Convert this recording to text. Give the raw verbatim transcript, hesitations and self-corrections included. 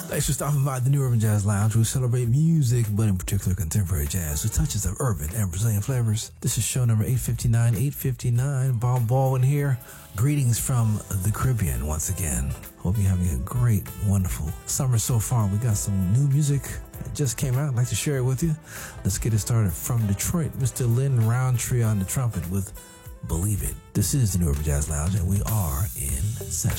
Thanks for stopping by the New Urban Jazz Lounge. We celebrate music, but in particular contemporary jazz with touches of urban and Brazilian flavors. This is show number eight fifty-nine. eight fifty-nine. Bob Baldwin here. Greetings from the Caribbean once again. Hope you're having a great, wonderful summer so far. We got some new music that just came out. I'd like to share it with you. Let's get it started from Detroit. Mister Lynn Roundtree on the trumpet with Believe It. This is the New Urban Jazz Lounge, and we are in session.